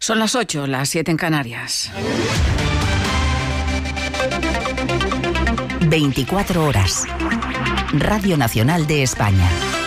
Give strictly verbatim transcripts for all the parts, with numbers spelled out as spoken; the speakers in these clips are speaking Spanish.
Son las ocho, las siete en Canarias. veinticuatro horas. Radio Nacional de España.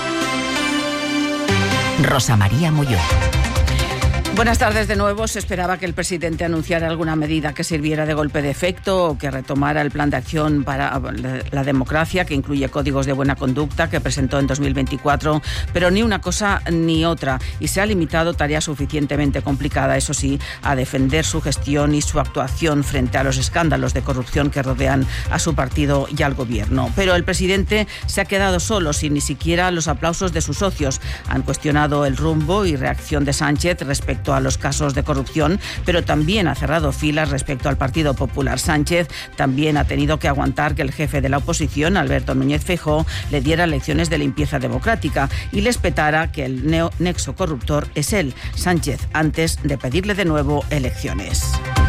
Rosa María Molló. Buenas tardes de nuevo. Se esperaba que el presidente anunciara alguna medida que sirviera de golpe de efecto o que retomara el plan de acción para la democracia, que incluye códigos de buena conducta, que presentó en dos mil veinticuatro, pero ni una cosa ni otra. Y se ha limitado, tarea suficientemente complicada, eso sí, a defender su gestión y su actuación frente a los escándalos de corrupción que rodean a su partido y al gobierno. Pero el presidente se ha quedado solo, sin ni siquiera los aplausos de sus socios. Han cuestionado el rumbo y reacción de Sánchez respecto a los casos de corrupción, pero también ha cerrado filas respecto al Partido Popular. Sánchez también ha tenido que aguantar que el jefe de la oposición, Alberto Núñez Feijóo, le diera lecciones de limpieza democrática y le espetara que el neo nexo corruptor es él, Sánchez, antes de pedirle de nuevo elecciones.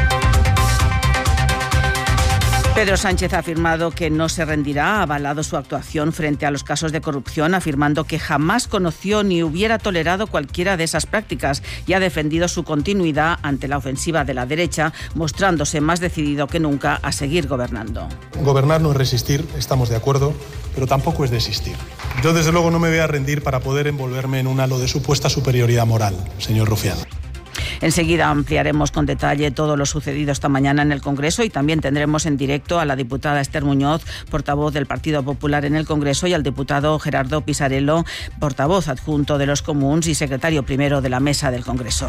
Pedro Sánchez ha afirmado que no se rendirá, ha avalado su actuación frente a los casos de corrupción, afirmando que jamás conoció ni hubiera tolerado cualquiera de esas prácticas y ha defendido su continuidad ante la ofensiva de la derecha, mostrándose más decidido que nunca a seguir gobernando. Gobernar no es resistir, estamos de acuerdo, pero tampoco es desistir. Yo desde luego no me voy a rendir para poder envolverme en un halo de supuesta superioridad moral, señor Rufián. Enseguida ampliaremos con detalle todo lo sucedido esta mañana en el Congreso y también tendremos en directo a la diputada Esther Muñoz, portavoz del Partido Popular en el Congreso, y al diputado Gerardo Pisarello, portavoz adjunto de los Comuns y secretario primero de la Mesa del Congreso.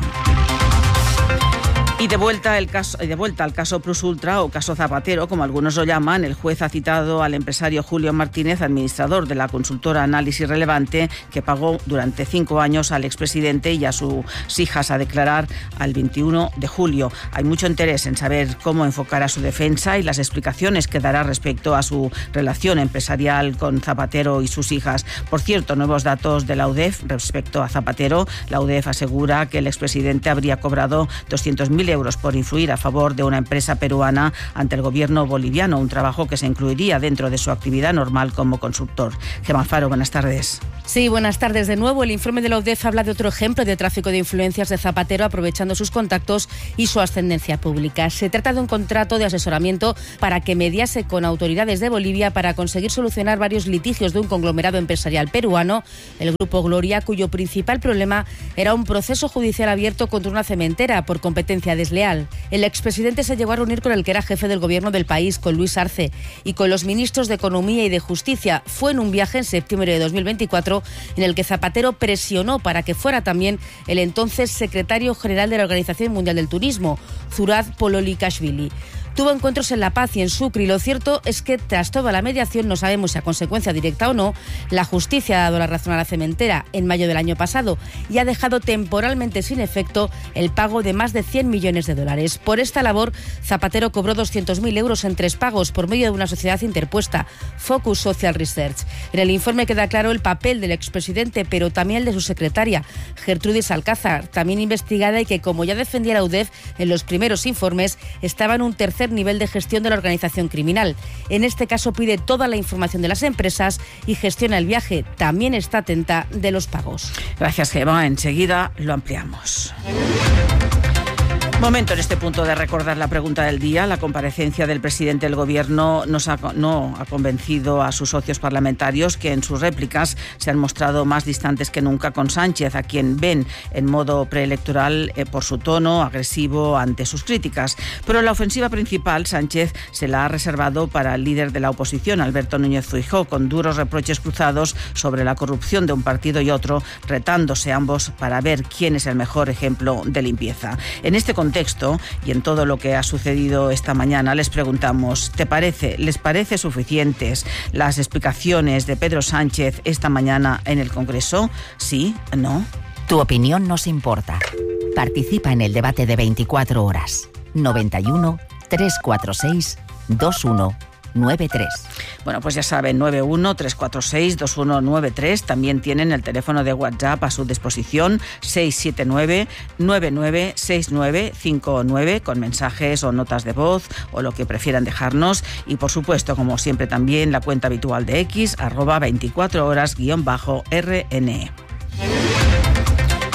Y de vuelta, el caso, de vuelta al caso Plus Ultra o caso Zapatero, como algunos lo llaman, el juez ha citado al empresario Julio Martínez, administrador de la consultora Análisis Relevante, que pagó durante cinco años al expresidente y a sus hijas, a declarar al veintiuno de julio. Hay mucho interés en saber cómo enfocará su defensa y las explicaciones que dará respecto a su relación empresarial con Zapatero y sus hijas. Por cierto, nuevos datos de la U D E F respecto a Zapatero. La U D E F asegura que el expresidente habría cobrado doscientos mil euros por influir a favor de una empresa peruana ante el gobierno boliviano, un trabajo que se incluiría dentro de su actividad normal como consultor. Gemma Alfaro, buenas tardes. Sí, buenas tardes de nuevo. El informe de la U D E F habla de otro ejemplo de tráfico de influencias de Zapatero aprovechando sus contactos y su ascendencia pública. Se trata de un contrato de asesoramiento para que mediase con autoridades de Bolivia para conseguir solucionar varios litigios de un conglomerado empresarial peruano, el Grupo Gloria, cuyo principal problema era un proceso judicial abierto contra una cementera por competencia desleal. El expresidente se llegó a reunir con el que era jefe del gobierno del país, con Luis Arce, y con los ministros de Economía y de Justicia. Fue en un viaje en septiembre de dos mil veinticuatro en el que Zapatero presionó para que fuera también el entonces secretario general de la Organización Mundial del Turismo, Zurab Pololikashvili. Tuvo encuentros en La Paz y en Sucre, y lo cierto es que tras toda la mediación, no sabemos si a consecuencia directa o no, la justicia ha dado la razón a la cementera en mayo del año pasado y ha dejado temporalmente sin efecto el pago de más de cien millones de dólares. Por esta labor, Zapatero cobró doscientos mil euros en tres pagos por medio de una sociedad interpuesta, Focus Social Research. En el informe queda claro el papel del expresidente, pero también el de su secretaria, Gertrudis Alcázar, también investigada y que, como ya defendía la U D E F en los primeros informes, estaba en un tercer nivel de gestión de la organización criminal. En este caso pide toda la información de las empresas y gestiona el viaje. También está atenta de los pagos. Gracias, Gemma. Enseguida lo ampliamos. Momento en este punto de recordar la pregunta del día. La comparecencia del presidente del Gobierno nos ha, no ha convencido a sus socios parlamentarios, que en sus réplicas se han mostrado más distantes que nunca con Sánchez, a quien ven en modo preelectoral eh, por su tono agresivo ante sus críticas. Pero la ofensiva principal Sánchez se la ha reservado para el líder de la oposición, Alberto Núñez Feijóo, con duros reproches cruzados sobre la corrupción de un partido y otro, retándose ambos para ver quién es el mejor ejemplo de limpieza. En este contexto contexto y en todo lo que ha sucedido esta mañana, les preguntamos, ¿te parece, les parece suficientes las explicaciones de Pedro Sánchez esta mañana en el Congreso? ¿Sí? ¿No? Tu opinión nos importa. Participa en el debate de veinticuatro horas. noventa y uno, trescientos cuarenta y seis, veintiuno noventa y tres. Bueno, pues ya saben, nueve uno, tres cuatro seis, dos uno nueve tres. También tienen el teléfono de WhatsApp a su disposición, seis siete nueve, nueve nueve seis nueve cinco nueve, con mensajes o notas de voz o lo que prefieran dejarnos. Y por supuesto, como siempre, también la cuenta habitual de X, arroba veinticuatro horas guión bajo R N E.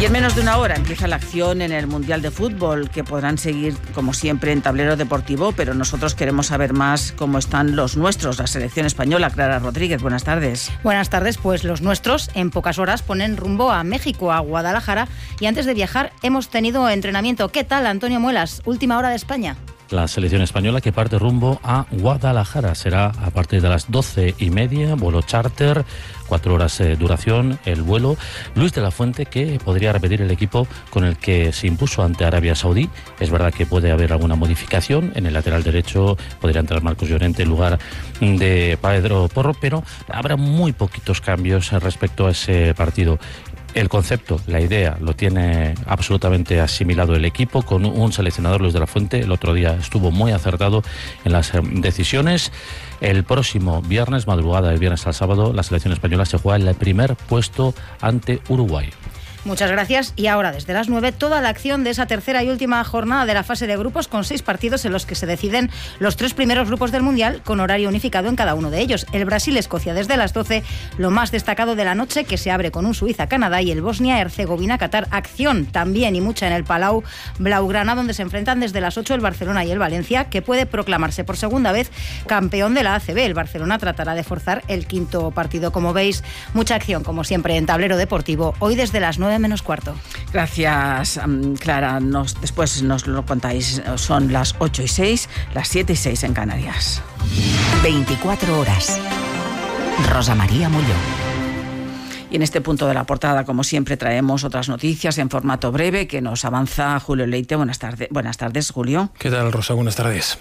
Y en menos de una hora empieza la acción en el Mundial de Fútbol, que podrán seguir, como siempre, en Tablero Deportivo, pero nosotros queremos saber más cómo están los nuestros, la selección española. Clara Rodríguez, buenas tardes. Buenas tardes, pues los nuestros en pocas horas ponen rumbo a México, a Guadalajara, y antes de viajar hemos tenido entrenamiento. ¿Qué tal, Antonio Muelas? Última hora de España. La selección española que parte rumbo a Guadalajara será a partir de las doce y media, vuelo charter, cuatro horas de duración el vuelo. Luis de la Fuente, que podría repetir el equipo con el que se impuso ante Arabia Saudí. Es verdad que puede haber alguna modificación. En el lateral derecho podría entrar Marcos Llorente en lugar de Pedro Porro, pero habrá muy poquitos cambios respecto a ese partido. El concepto, la idea, lo tiene absolutamente asimilado el equipo con un seleccionador, Luis de la Fuente. El otro día estuvo muy acertado en las decisiones. El próximo viernes, madrugada del viernes al sábado, la selección española se juega en el primer puesto ante Uruguay. Muchas gracias. Y ahora, desde las nueve, toda la acción de esa tercera y última jornada de la fase de grupos, con seis partidos en los que se deciden los tres primeros grupos del Mundial, con horario unificado en cada uno de ellos. El Brasil-Escocia desde las doce, lo más destacado de la noche, que se abre con un Suiza-Canadá, y el Bosnia-Herzegovina-Qatar. Acción también y mucha en el Palau Blaugrana, donde se enfrentan desde las ocho el Barcelona y el Valencia, que puede proclamarse por segunda vez campeón de la A C B. El Barcelona tratará de forzar el quinto partido. Como veis, mucha acción, como siempre, en Tablero Deportivo, hoy desde las nueve menos cuarto. Gracias, Clara. Nos, después nos lo contáis. Son las ocho y seis, las siete y seis en Canarias. veinticuatro horas. Rosa María Mulló. Y en este punto de la portada, como siempre, traemos otras noticias en formato breve que nos avanza Julio Leite. Buenas tardes, buenas tardes, Julio. ¿Qué tal, Rosa? Buenas tardes.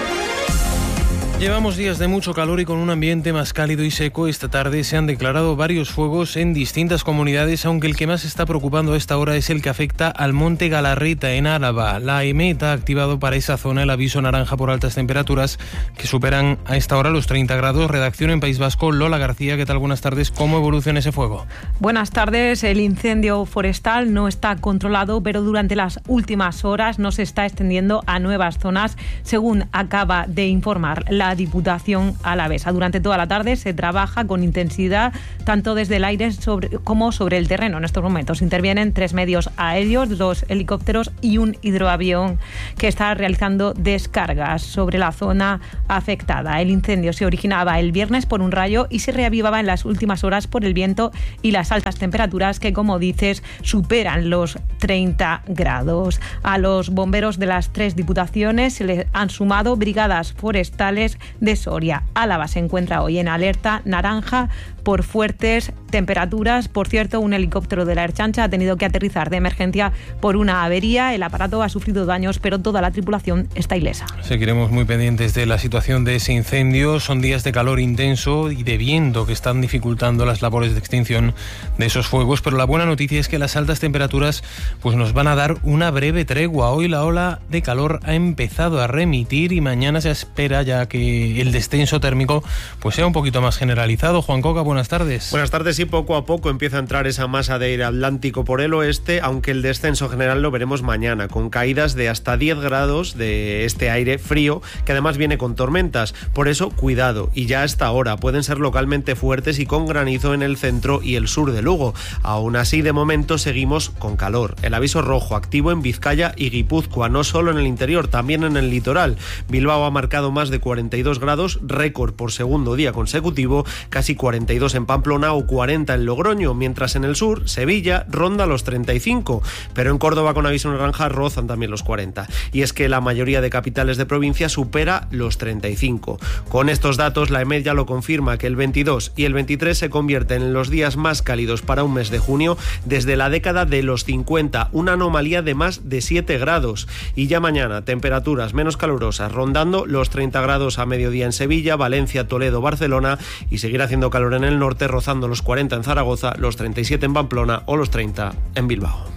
Llevamos días de mucho calor y con un ambiente más cálido y seco. Esta tarde se han declarado varios fuegos en distintas comunidades, aunque el que más está preocupando a esta hora es el que afecta al Monte Galarreta, en Álava. La EMET ha activado para esa zona el aviso naranja por altas temperaturas que superan a esta hora los treinta grados. Redacción en País Vasco, Lola García. ¿Qué tal? Buenas tardes. ¿Cómo evoluciona ese fuego? Buenas tardes. El incendio forestal no está controlado, pero durante las últimas horas no se está extendiendo a nuevas zonas, según acaba de informar la La Diputación alavesa. Durante toda la tarde se trabaja con intensidad tanto desde el aire sobre, como sobre el terreno. En estos momentos intervienen tres medios aéreos, dos helicópteros y un hidroavión que está realizando descargas sobre la zona afectada. El incendio se originaba el viernes por un rayo y se reavivaba en las últimas horas por el viento y las altas temperaturas que, como dices, superan los treinta grados. A los bomberos de las tres diputaciones se les han sumado brigadas forestales de Soria. Álava se encuentra hoy en alerta naranja por fuertes temperaturas. Por cierto, un helicóptero de la Ertzaintza ha tenido que aterrizar de emergencia por una avería. El aparato ha sufrido daños, pero toda la tripulación está ilesa. Seguiremos muy pendientes de la situación de ese incendio. Son días de calor intenso y de viento que están dificultando las labores de extinción de esos fuegos, pero la buena noticia es que las altas temperaturas pues nos van a dar una breve tregua. Hoy la ola de calor ha empezado a remitir y mañana se espera ya que el descenso térmico pues sea un poquito más generalizado. Juan Coca, buenas tardes. Buenas tardes. Y poco a poco empieza a entrar esa masa de aire atlántico por el oeste, aunque el descenso general lo veremos mañana, con caídas de hasta diez grados de este aire frío, que además viene con tormentas. Por eso, cuidado, y ya hasta ahora pueden ser localmente fuertes y con granizo en el centro y el sur de Lugo. Aún así, de momento seguimos con calor. El aviso rojo activo en Vizcaya y Guipúzcoa, no solo en el interior, también en el litoral. Bilbao ha marcado más de cuarenta y dos grados, récord por segundo día consecutivo, casi cuarenta y dos en Pamplona o cuarenta en Logroño, mientras en el sur, Sevilla, ronda los treinta y cinco, pero en Córdoba con aviso naranja rozan también los cuarenta. Y es que la mayoría de capitales de provincia supera los treinta y cinco. Con estos datos, la EMET ya lo confirma, que el veintidós y el veintitrés se convierten en los días más cálidos para un mes de junio desde la década de los cincuenta, una anomalía de más de siete grados. Y ya mañana, temperaturas menos calurosas, rondando los treinta grados a mediodía en Sevilla, Valencia, Toledo, Barcelona, y seguir haciendo calor en el norte, rozando los cuarenta en Zaragoza, los treinta y siete en Pamplona o los treinta en Bilbao.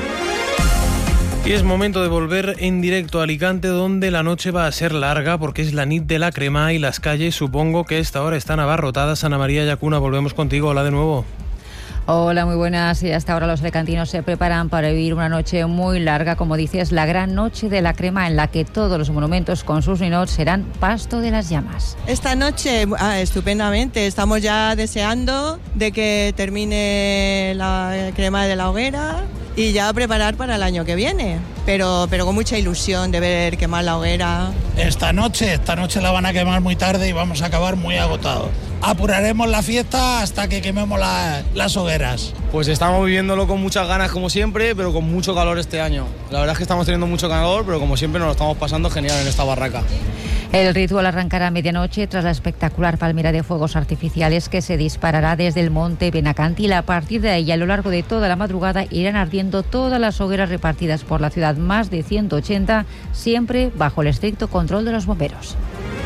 Y es momento de volver en directo a Alicante, donde la noche va a ser larga porque es la nit de la crema y las calles supongo que a esta hora están abarrotadas. Ana María Yacuna, volvemos contigo. Hola de nuevo. Hola, muy buenas. Y hasta ahora los alicantinos se preparan para vivir una noche muy larga, como dices, la gran noche de la crema, en la que todos los monumentos con sus ninots serán pasto de las llamas. Esta noche, ah, estupendamente, estamos ya deseando de que termine la crema de la hoguera y ya preparar para el año que viene, pero, pero con mucha ilusión de ver quemar la hoguera. Esta noche, esta noche la van a quemar muy tarde y vamos a acabar muy agotados. Apuraremos la fiesta hasta que quememos la, las hogueras. Pues estamos viviéndolo con muchas ganas como siempre, pero con mucho calor este año. La verdad es que estamos teniendo mucho calor, pero como siempre nos lo estamos pasando genial en esta barraca. El ritual arrancará a medianoche tras la espectacular palmera de fuegos artificiales que se disparará desde el monte Benacantil. A partir de ahí, a lo largo de toda la madrugada, irán ardiendo todas las hogueras repartidas por la ciudad, más de ciento ochenta, siempre bajo el estricto control de los bomberos.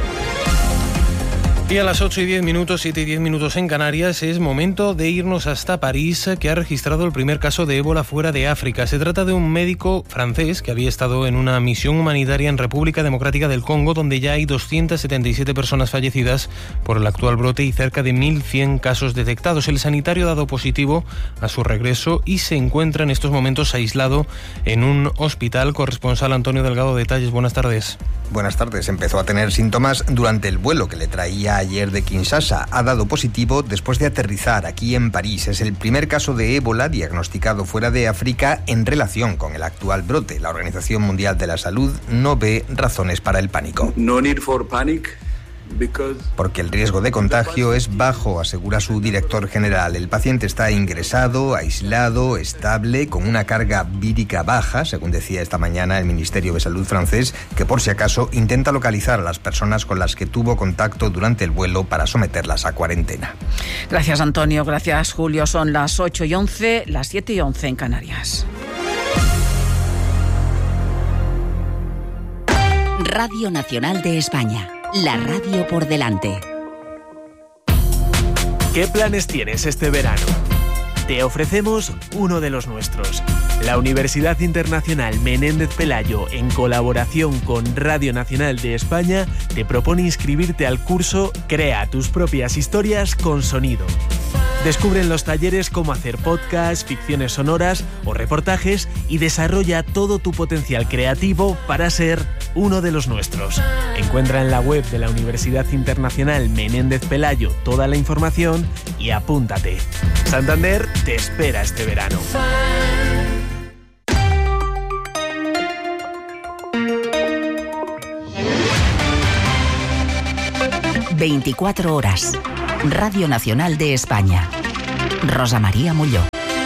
Y a las ocho y diez minutos, siete y diez minutos en Canarias, es momento de irnos hasta París, que ha registrado el primer caso de ébola fuera de África. Se trata de un médico francés que había estado en una misión humanitaria en República Democrática del Congo, donde ya hay doscientas setenta y siete personas fallecidas por el actual brote y cerca de mil cien casos detectados. El sanitario ha dado positivo a su regreso y se encuentra en estos momentos aislado en un hospital. Corresponsal Antonio Delgado, detalles. Buenas tardes. Buenas tardes. Empezó a tener síntomas durante el vuelo que le traía ayer de Kinshasa. Ha dado positivo después de aterrizar aquí en París. Es el primer caso de ébola diagnosticado fuera de África en relación con el actual brote. La Organización Mundial de la Salud no ve razones para el pánico. No need for panic. Porque el riesgo de contagio es bajo, asegura su director general. El paciente está ingresado, aislado, estable, con una carga vírica baja, según decía esta mañana el Ministerio de Salud francés, que por si acaso intenta localizar a las personas con las que tuvo contacto durante el vuelo para someterlas a cuarentena. Gracias, Antonio. Gracias, Julio. Son las ocho y once, las siete y once en Canarias. Radio Nacional de España. La radio por delante. ¿Qué planes tienes este verano? Te ofrecemos uno de los nuestros. La Universidad Internacional Menéndez Pelayo, en colaboración con Radio Nacional de España, te propone inscribirte al curso Crea tus propias historias con sonido. Descubre en los talleres cómo hacer podcasts, ficciones sonoras o reportajes y desarrolla todo tu potencial creativo para ser uno de los nuestros. Encuentra en la web de la Universidad Internacional Menéndez Pelayo toda la información y apúntate. Santander te espera este verano. veinticuatro horas. Radio Nacional de España. Rosa María Molló.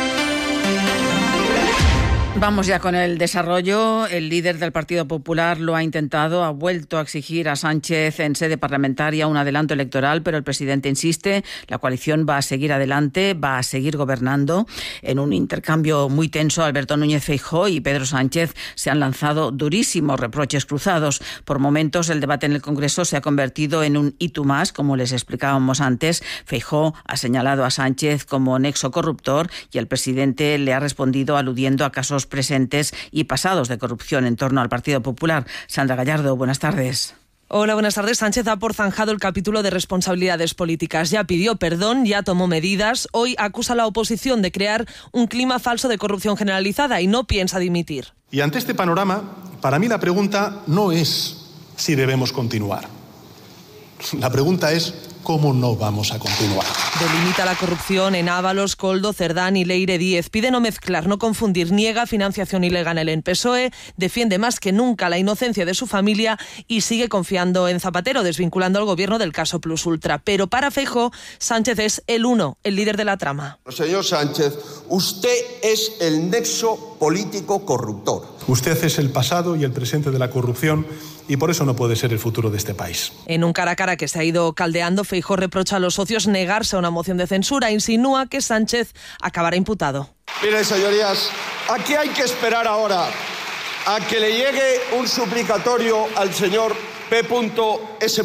Vamos ya con el desarrollo. El líder del Partido Popular lo ha intentado, ha vuelto a exigir a Sánchez en sede parlamentaria un adelanto electoral, pero el presidente insiste, la coalición va a seguir adelante, va a seguir gobernando. En un intercambio muy tenso, Alberto Núñez Feijóo y Pedro Sánchez se han lanzado durísimos reproches cruzados. Por momentos el debate en el Congreso se ha convertido en un y tú más, como les explicábamos antes. Feijóo ha señalado a Sánchez como nexo corruptor y el presidente le ha respondido aludiendo a casos presentes y pasados de corrupción en torno al Partido Popular. Sandra Gallardo, buenas tardes. Hola, buenas tardes. Sánchez ha por zanjado el capítulo de responsabilidades políticas. Ya pidió perdón, ya tomó medidas. Hoy acusa a la oposición de crear un clima falso de corrupción generalizada y no piensa dimitir. Y ante este panorama, para mí la pregunta no es si debemos continuar. La pregunta es ¿cómo no vamos a continuar? Delimita la corrupción en Ábalos, Koldo, Cerdán y Leire Díez. Pide no mezclar, no confundir, niega financiación ilegal en el P S O E, defiende más que nunca la inocencia de su familia y sigue confiando en Zapatero, desvinculando al gobierno del caso Plus Ultra. Pero para Feijóo, Sánchez es el uno, el líder de la trama. Señor Sánchez, usted es el nexo político corruptor. Usted es el pasado y el presente de la corrupción y por eso no puede ser el futuro de este país. En un cara a cara que se ha ido caldeando, Feijóo reprocha a los socios negarse a una moción de censura. Insinúa que Sánchez acabará imputado. Miren, señorías, aquí hay que esperar ahora a que le llegue un suplicatorio al señor P S.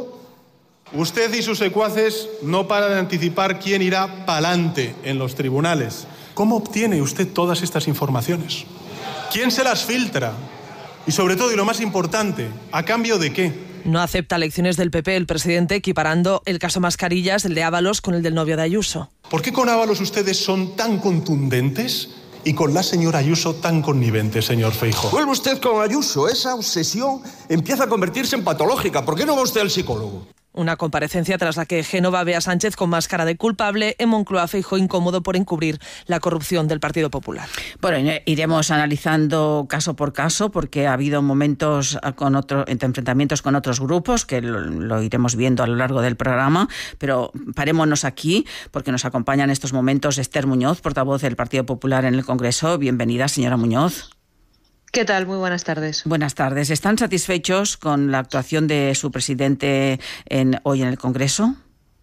Usted y sus secuaces no paran de anticipar quién irá pa'lante en los tribunales. ¿Cómo obtiene usted todas estas informaciones? ¿Quién se las filtra? Y sobre todo, y lo más importante, ¿a cambio de qué? No acepta lecciones del P P el presidente, equiparando el caso Mascarillas, el de Ábalos, con el del novio de Ayuso. ¿Por qué con Ábalos ustedes son tan contundentes y con la señora Ayuso tan conniventes, señor Feijóo? Vuelve usted con Ayuso. Esa obsesión empieza a convertirse en patológica. ¿Por qué no va usted al psicólogo? Una comparecencia tras la que Génova ve a Sánchez con más cara de culpable, en Moncloa Feijóo incómodo por encubrir la corrupción del Partido Popular. Bueno, iremos analizando caso por caso porque ha habido momentos con otro, enfrentamientos con otros grupos que lo, lo iremos viendo a lo largo del programa, pero parémonos aquí porque nos acompaña en estos momentos Esther Muñoz, portavoz del Partido Popular en el Congreso. Bienvenida, señora Muñoz. ¿Qué tal? Muy buenas tardes. Buenas tardes. ¿Están satisfechos con la actuación de su presidente en, hoy en el Congreso?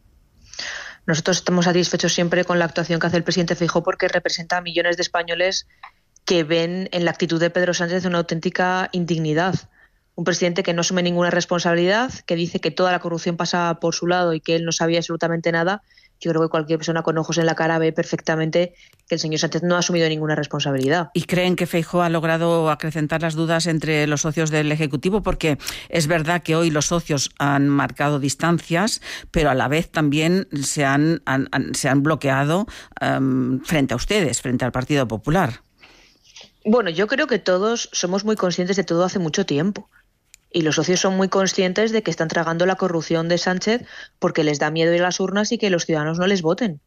Nosotros estamos satisfechos siempre con la actuación que hace el presidente Feijóo porque representa a millones de españoles que ven en la actitud de Pedro Sánchez una auténtica indignidad. Un presidente que no asume ninguna responsabilidad, que dice que toda la corrupción pasa por su lado y que él no sabía absolutamente nada. Yo creo que cualquier persona con ojos en la cara ve perfectamente que el señor Sánchez no ha asumido ninguna responsabilidad. ¿Y creen que Feijóo ha logrado acrecentar las dudas entre los socios del Ejecutivo? Porque es verdad que hoy los socios han marcado distancias, pero a la vez también se han, han, han, se han bloqueado um, frente a ustedes, frente al Partido Popular. Bueno, yo creo que todos somos muy conscientes de todo hace mucho tiempo. Y los socios son muy conscientes de que están tragando la corrupción de Sánchez porque les da miedo ir a las urnas y que los ciudadanos no les voten.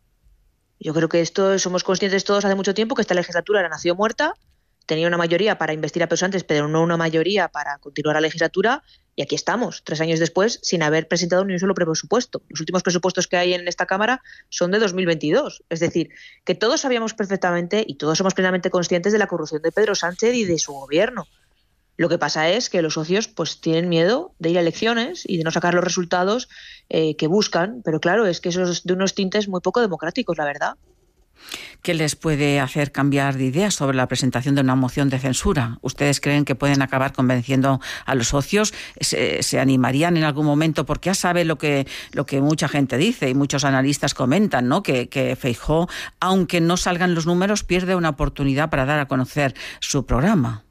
Yo creo que esto somos conscientes todos hace mucho tiempo que esta legislatura era nació muerta, tenía una mayoría para investir a Pedro Sánchez, pero no una mayoría para continuar la legislatura, y aquí estamos, tres años después, sin haber presentado ni un solo presupuesto. Los últimos presupuestos que hay en esta Cámara son de dos mil veintidós. Es decir, que todos sabíamos perfectamente y todos somos plenamente conscientes de la corrupción de Pedro Sánchez y de su gobierno. Lo que pasa es que los socios pues tienen miedo de ir a elecciones y de no sacar los resultados eh, que buscan, pero claro, es que eso es de unos tintes muy poco democráticos, la verdad. ¿Qué les puede hacer cambiar de idea sobre la presentación de una moción de censura? ¿Ustedes creen que pueden acabar convenciendo a los socios? ¿Se, se animarían en algún momento? Porque ya sabe lo que, lo que mucha gente dice y muchos analistas comentan, ¿no? Que, que Feijóo, aunque no salgan los números, pierde una oportunidad para dar a conocer su programa.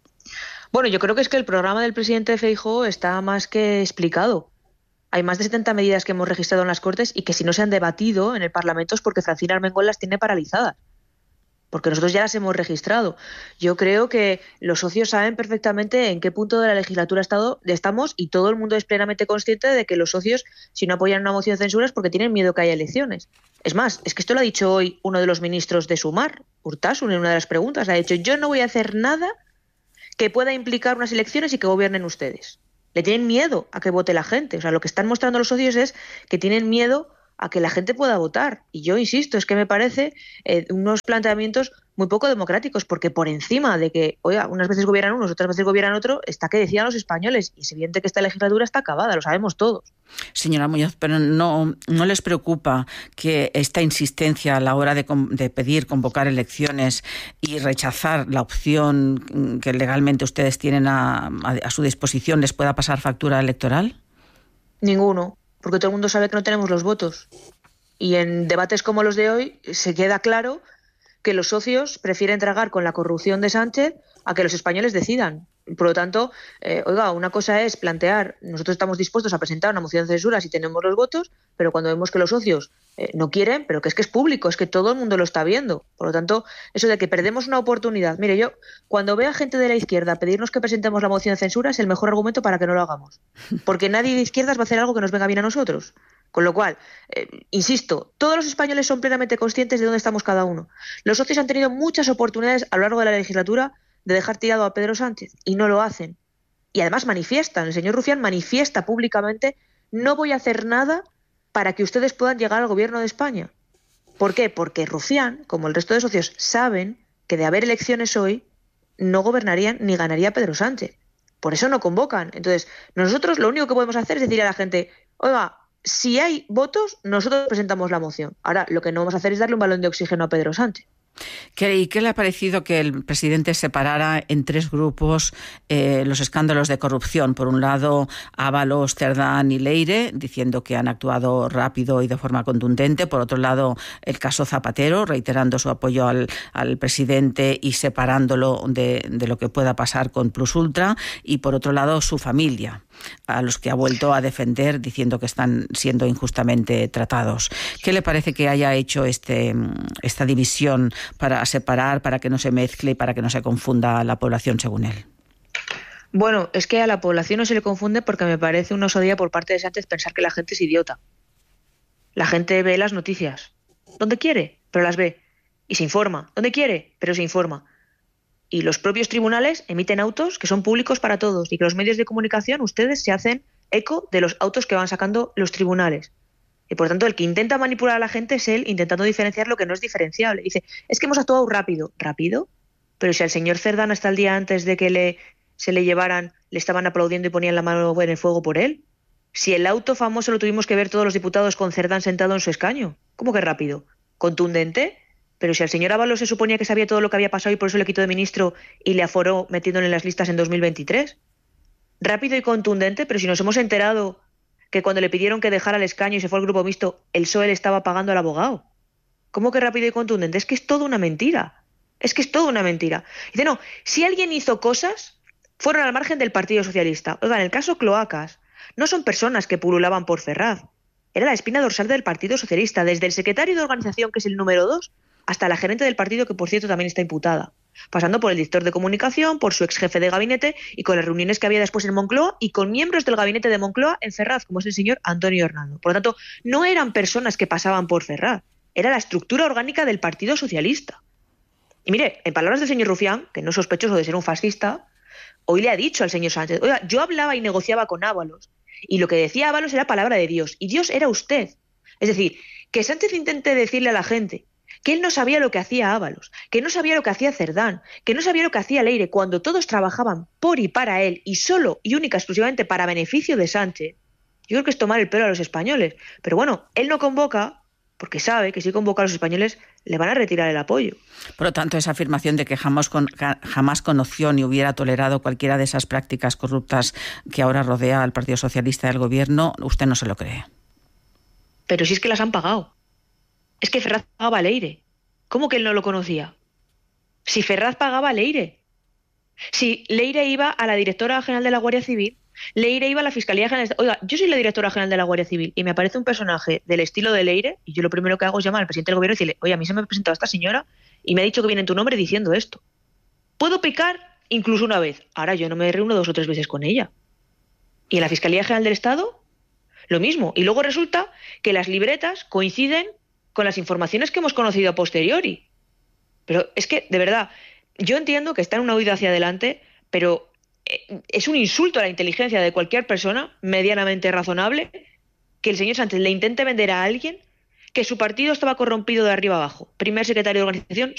Bueno, yo creo que es que el programa del presidente Feijóo está más que explicado. Hay más de setenta medidas que hemos registrado en las Cortes y que si no se han debatido en el Parlamento es porque Francina Armengol las tiene paralizadas. Porque nosotros ya las hemos registrado. Yo creo que los socios saben perfectamente en qué punto de la legislatura estado, estamos y todo el mundo es plenamente consciente de que los socios, si no apoyan una moción de censura, es porque tienen miedo que haya elecciones. Es más, es que esto lo ha dicho hoy uno de los ministros de Sumar, Urtasun, en una de las preguntas. Ha dicho, yo no voy a hacer nada que pueda implicar unas elecciones y que gobiernen ustedes. Le tienen miedo a que vote la gente. O sea, lo que están mostrando los socios es que tienen miedo a que la gente pueda votar. Y yo insisto, es que me parece eh, unos planteamientos muy poco democráticos, porque por encima de que, oiga, unas veces gobiernan unos, otras veces gobiernan otro, está que decían los españoles. Y es evidente que esta legislatura está acabada, lo sabemos todos. Señora Muñoz, pero no, ¿no les preocupa que esta insistencia a la hora de, de pedir convocar elecciones y rechazar la opción que legalmente ustedes tienen a, a, a su disposición les pueda pasar factura electoral? Ninguno, porque todo el mundo sabe que no tenemos los votos. Y en debates como los de hoy se queda claro que los socios prefieren tragar con la corrupción de Sánchez a que los españoles decidan. Por lo tanto, eh, oiga, una cosa es plantear, nosotros estamos dispuestos a presentar una moción de censura si tenemos los votos, pero cuando vemos que los socios eh, no quieren, pero que es que es público, es que todo el mundo lo está viendo. Por lo tanto, eso de que perdemos una oportunidad. Mire, yo cuando veo a gente de la izquierda pedirnos que presentemos la moción de censura es el mejor argumento para que no lo hagamos. Porque nadie de izquierdas va a hacer algo que nos venga bien a nosotros. Con lo cual, eh, insisto, todos los españoles son plenamente conscientes de dónde estamos cada uno. Los socios han tenido muchas oportunidades a lo largo de la legislatura de dejar tirado a Pedro Sánchez y no lo hacen. Y además manifiestan, el señor Rufián manifiesta públicamente, no voy a hacer nada para que ustedes puedan llegar al gobierno de España. ¿Por qué? Porque Rufián, como el resto de socios, saben que de haber elecciones hoy no gobernarían ni ganaría Pedro Sánchez. Por eso no convocan. Entonces, nosotros lo único que podemos hacer es decir a la gente, oiga, si hay votos, nosotros presentamos la moción. Ahora, lo que no vamos a hacer es darle un balón de oxígeno a Pedro Sánchez. ¿Y qué le ha parecido que el presidente separara en tres grupos eh, los escándalos de corrupción? Por un lado, Ábalos, Cerdán y Leire, diciendo que han actuado rápido y de forma contundente. Por otro lado, el caso Zapatero, reiterando su apoyo al, al presidente y separándolo de, de lo que pueda pasar con Plus Ultra. Y por otro lado, su familia, a los que ha vuelto a defender diciendo que están siendo injustamente tratados. ¿Qué le parece que haya hecho este, esta división para separar, para que no se mezcle y para que no se confunda la población según él? Bueno, es que a la población no se le confunde porque me parece una osadía por parte de Sánchez pensar que la gente es idiota. La gente ve las noticias. Donde quiere, pero las ve. Y se informa. Donde quiere, pero se informa. Y los propios tribunales emiten autos que son públicos para todos y que los medios de comunicación, ustedes, se hacen eco de los autos que van sacando los tribunales. Y por tanto, el que intenta manipular a la gente es él intentando diferenciar lo que no es diferenciable. Dice, es que hemos actuado rápido. ¿Rápido? Pero si al señor Cerdán hasta el día antes de que le, se le llevaran, le estaban aplaudiendo y ponían la mano en el fuego por él. Si el auto famoso lo tuvimos que ver todos los diputados con Cerdán sentado en su escaño. ¿Cómo que rápido? ¿Contundente? Pero si al señor Ábalos se suponía que sabía todo lo que había pasado y por eso le quitó de ministro y le aforó metiéndole en las listas en dos mil veintitrés. Rápido y contundente, pero si nos hemos enterado que cuando le pidieron que dejara el escaño y se fue al grupo mixto, el P S O E le estaba pagando al abogado. ¿Cómo que rápido y contundente? Es que es todo una mentira. Es que es todo una mentira. Dice, no, si alguien hizo cosas, fueron al margen del Partido Socialista. Oiga, en el caso Cloacas, no son personas que pululaban por Ferraz. Era la espina dorsal del Partido Socialista, desde el secretario de organización, que es el número dos, hasta la gerente del partido, que por cierto también está imputada, pasando por el director de comunicación, por su ex jefe de gabinete y con las reuniones que había después en Moncloa y con miembros del gabinete de Moncloa en Ferraz, como es el señor Antonio Hernando. Por lo tanto, no eran personas que pasaban por Ferraz, era la estructura orgánica del Partido Socialista. Y mire, en palabras del señor Rufián, que no es sospechoso de ser un fascista, hoy le ha dicho al señor Sánchez, oiga, yo hablaba y negociaba con Ábalos, y lo que decía Ábalos era palabra de Dios, y Dios era usted. Es decir, que Sánchez intente decirle a la gente que él no sabía lo que hacía Ábalos, que no sabía lo que hacía Cerdán, que no sabía lo que hacía Leire, cuando todos trabajaban por y para él, y solo y única exclusivamente para beneficio de Sánchez, yo creo que es tomar el pelo a los españoles. Pero bueno, él no convoca porque sabe que si convoca a los españoles le van a retirar el apoyo. Por lo tanto, esa afirmación de que jamás, con, jamás conoció ni hubiera tolerado cualquiera de esas prácticas corruptas que ahora rodea al Partido Socialista del Gobierno, usted no se lo cree. Pero si es que las han pagado. Es que Ferraz pagaba a Leire. ¿Cómo que él no lo conocía? Si Ferraz pagaba a Leire. Si Leire iba a la directora general de la Guardia Civil, Leire iba a la Fiscalía General de... Oiga, yo soy la directora general de la Guardia Civil y me aparece un personaje del estilo de Leire y yo lo primero que hago es llamar al presidente del gobierno y decirle, oye, a mí se me ha presentado esta señora y me ha dicho que viene en tu nombre diciendo esto. Puedo picar incluso una vez. Ahora yo no me reúno dos o tres veces con ella. Y en la Fiscalía General del Estado, lo mismo. Y luego resulta que las libretas coinciden con las informaciones que hemos conocido a posteriori. Pero es que, de verdad, yo entiendo que está en una huida hacia adelante, pero es un insulto a la inteligencia de cualquier persona medianamente razonable que el señor Sánchez le intente vender a alguien que su partido estaba corrompido de arriba abajo. Primer secretario de organización,